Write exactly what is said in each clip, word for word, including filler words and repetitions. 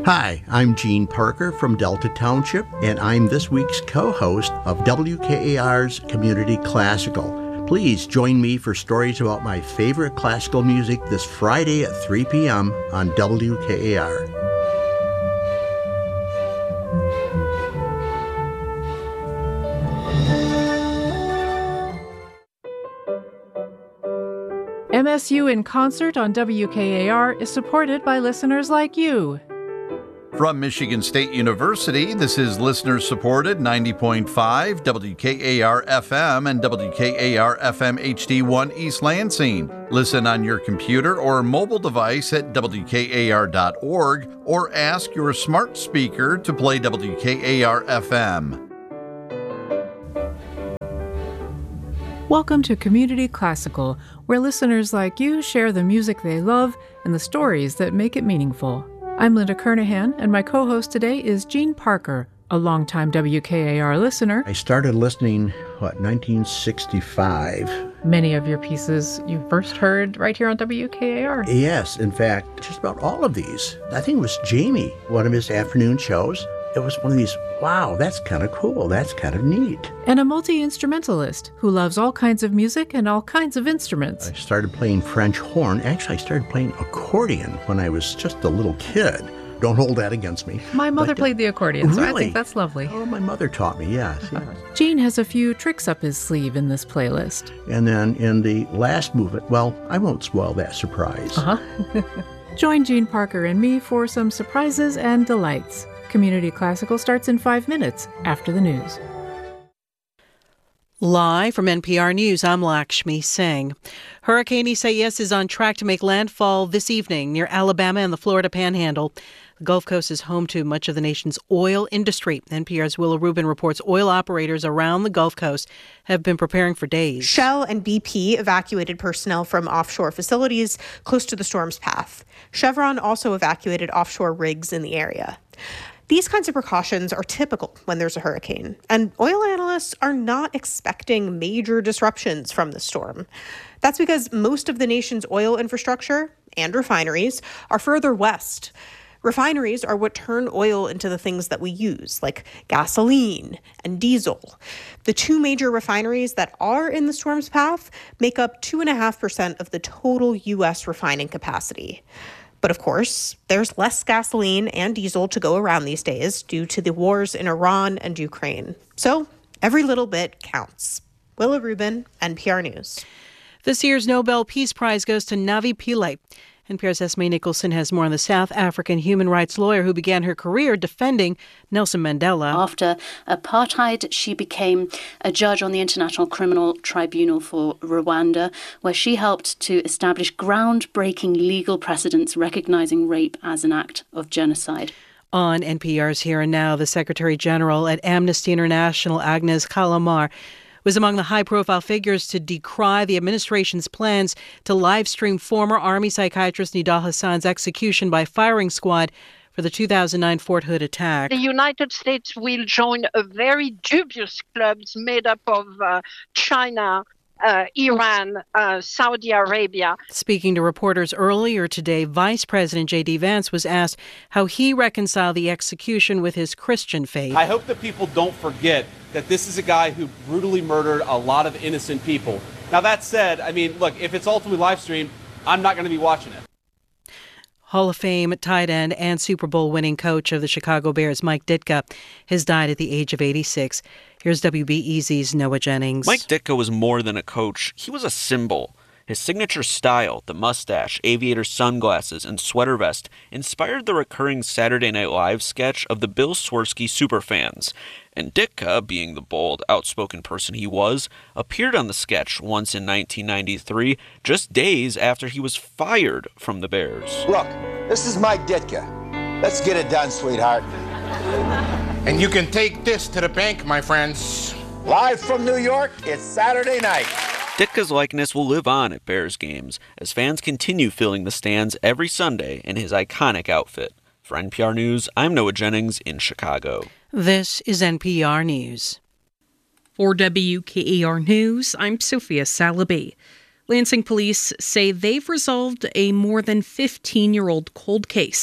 Hi, I'm Gene Parker from Delta Township, and I'm this week's co-host of W K A R's Community Classical. Please join me for stories about my favorite classical music this Friday at three p.m. on W K A R. M S U in Concert on W K A R is supported by listeners like you. From Michigan State University, this is listener-supported ninety point five W K A R F M and W K A R F M H D one East Lansing. Listen on your computer or mobile device at W K A R dot org or ask your smart speaker to play W K A R F M. Welcome to Community Classical, where listeners like you share the music they love and the stories that make it meaningful. I'm Linda Kernahan, and my co-host today is Gene Parker, a longtime W K A R listener. I started listening, what, nineteen sixty-five. Many of your pieces you first heard right here on W K A R. Yes, in fact, just about all of these. I think it was Jamie, one of his afternoon shows. It was one of these, wow, that's kind of cool, that's kind of neat. And a multi-instrumentalist who loves all kinds of music and all kinds of instruments. I started playing French horn. Actually, I started playing accordion when I was just a little kid. Don't hold that against me. My mother but, played the accordion, so really? I think that's lovely. Oh, my mother taught me, yes, yes. Gene has a few tricks up his sleeve in this playlist. And then in the last movement, well, I won't spoil that surprise. Uh-huh. Join Gene Parker and me for some surprises and delights. Community Classical starts in five minutes after the news. Live from N P R News, I'm Lakshmi Singh. Hurricane Isaias is on track to make landfall this evening near Alabama and the Florida Panhandle. The Gulf Coast is home to much of the nation's oil industry. N P R's Willa Rubin reports oil operators around the Gulf Coast have been preparing for days. Shell and B P evacuated personnel from offshore facilities close to the storm's path. Chevron also evacuated offshore rigs in the area. These kinds of precautions are typical when there's a hurricane, and oil analysts are not expecting major disruptions from the storm. That's because most of the nation's oil infrastructure and refineries are further west. Refineries are what turn oil into the things that we use, like gasoline and diesel. The two major refineries that are in the storm's path make up two point five percent of the total U S refining capacity. But of course, there's less gasoline and diesel to go around these days due to the wars in Iran and Ukraine. So every little bit counts. Willa Rubin, N P R News. This year's Nobel Peace Prize goes to Navi Pillay. N P R's Esme Nicholson has more on the South African human rights lawyer who began her career defending Nelson Mandela. After apartheid, she became a judge on the International Criminal Tribunal for Rwanda, where she helped to establish groundbreaking legal precedents recognizing rape as an act of genocide. On N P R's Here and Now, the Secretary General at Amnesty International, Agnes Kalamar, was among the high-profile figures to decry the administration's plans to live-stream former Army psychiatrist Nidal Hassan's execution by firing squad for the two thousand nine Fort Hood attack. The United States will join a very dubious club made up of uh, China, uh, Iran, uh, Saudi Arabia. Speaking to reporters earlier today, Vice President J D. Vance was asked how he reconciled the execution with his Christian faith. I hope that people don't forget that this is a guy who brutally murdered a lot of innocent people. Now, that said, I mean, look, if it's ultimately live streamed, I'm not going to be watching it. Hall of Fame tight end and Super Bowl winning coach of the Chicago Bears, Mike Ditka, has died at the age of eighty-six. Here's W B E Z's Noah Jennings. Mike Ditka was more than a coach. He was a symbol. His signature style, the mustache, aviator sunglasses, and sweater vest, inspired the recurring Saturday Night Live sketch of the Bill Swirsky superfans. And Ditka, being the bold, outspoken person he was, appeared on the sketch once in nineteen ninety-three, just days after he was fired from the Bears. Look, this is Mike Ditka. Let's get it done, sweetheart. And you can take this to the bank, my friends. Live from New York, it's Saturday night. Ditka's likeness will live on at Bears games as fans continue filling the stands every Sunday in his iconic outfit. For N P R News, I'm Noah Jennings in Chicago. This is N P R News. For W K A R News, I'm Sophia Salaby. Lansing police say they've resolved a more than fifteen-year-old cold case.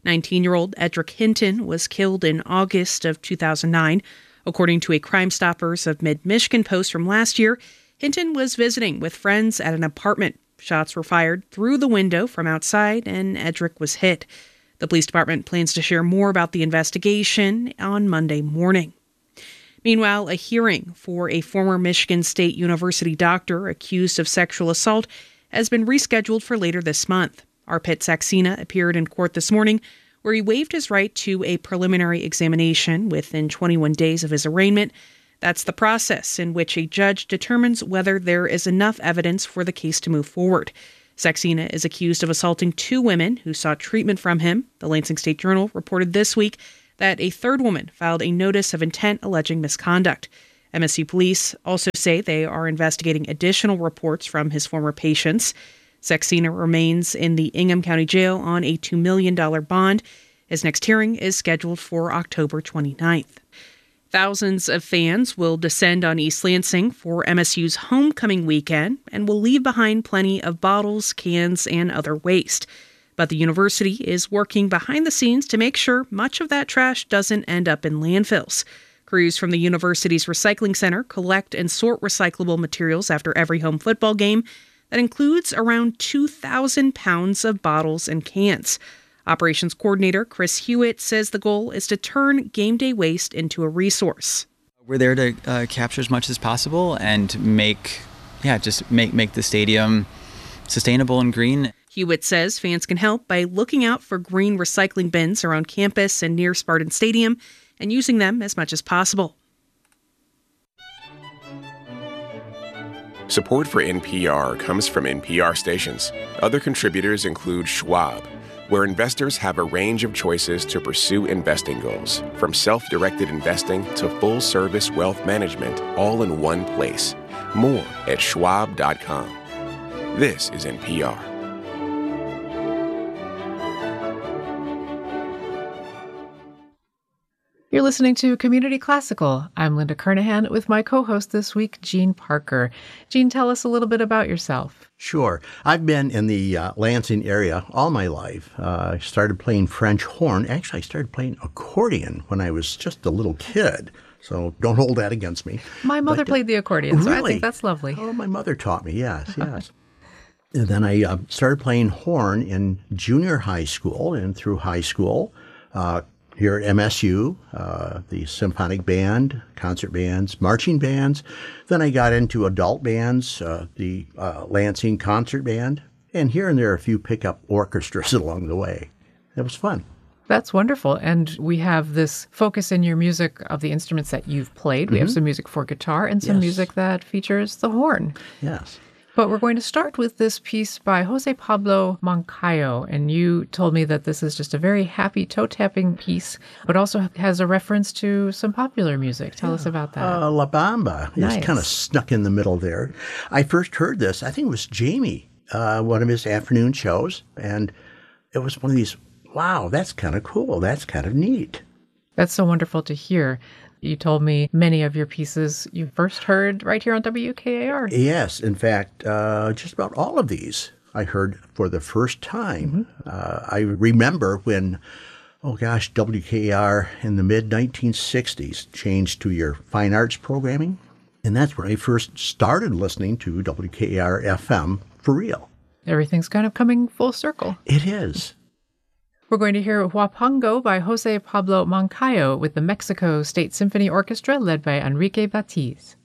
nineteen-year-old Edric Hinton was killed in August of two thousand nine. According to a Crime Stoppers of Mid-Michigan post from last year, Hinton was visiting with friends at an apartment. Shots were fired through the window from outside, and Edric was hit. The police department plans to share more about the investigation on Monday morning. Meanwhile, a hearing for a former Michigan State University doctor accused of sexual assault has been rescheduled for later this month. Arpit Saxena appeared in court this morning, where he waived his right to a preliminary examination within twenty-one days of his arraignment. That's the process in which a judge determines whether there is enough evidence for the case to move forward. Saxena is accused of assaulting two women who sought treatment from him. The Lansing State Journal reported this week that a third woman filed a notice of intent alleging misconduct. M S U police also say they are investigating additional reports from his former patients. Saxena remains in the Ingham County Jail on a two million dollars bond. His next hearing is scheduled for October twenty-ninth. Thousands of fans will descend on East Lansing for M S U's homecoming weekend and will leave behind plenty of bottles, cans, and other waste. But the university is working behind the scenes to make sure much of that trash doesn't end up in landfills. Crews from the university's recycling center collect and sort recyclable materials after every home football game. That includes around two thousand pounds of bottles and cans. Operations coordinator Chris Hewitt says the goal is to turn game day waste into a resource. We're there to uh, capture as much as possible and make, yeah, just make, make the stadium sustainable and green. Hewitt says fans can help by looking out for green recycling bins around campus and near Spartan Stadium and using them as much as possible. Support for N P R comes from N P R stations. Other contributors include Schwab, where investors have a range of choices to pursue investing goals, from self-directed investing to full-service wealth management, all in one place. More at schwab dot com. This is N P R. You're listening to Community Classical. I'm Linda Kernahan with my co-host this week, Jean Parker. Jean, tell us a little bit about yourself. Sure. I've been in the uh, Lansing area all my life. Uh, I started playing French horn. Actually, I started playing accordion when I was just a little kid. So don't hold that against me. My mother but, played the accordion, really? so I think that's lovely. Oh, my mother taught me, yes, yes. And then I uh, started playing horn in junior high school and through high school. Uh, Here at M S U, uh, the symphonic band, concert bands, marching bands. Then I got into adult bands, uh, the uh, Lansing Concert Band, and here and there a few pickup orchestras along the way. It was fun. That's wonderful. And we have this focus in your music of the instruments that you've played. We mm-hmm. have some music for guitar and some yes. music that features the horn. Yes. But we're going to start with this piece by Jose Pablo Moncayo. And you told me that this is just a very happy toe-tapping piece, but also has a reference to some popular music. Tell yeah. us about that. Uh, La Bamba. Nice. It's kind of snuck in the middle there. I first heard this, I think it was Jamie, uh, one of his afternoon shows. And it was one of these, wow, that's kind of cool. That's kind of neat. That's so wonderful to hear. You told me many of your pieces you first heard right here on W K A R. Yes. In fact, uh, just about all of these I heard for the first time. Mm-hmm. Uh, I remember when, oh gosh, W K A R in the mid nineteen sixties changed to your fine arts programming. And that's when I first started listening to W K A R F M for real. Everything's kind of coming full circle. It is. We're going to hear Huapango by Jose Pablo Moncayo with the Mexico State Symphony Orchestra led by Enrique Batiz.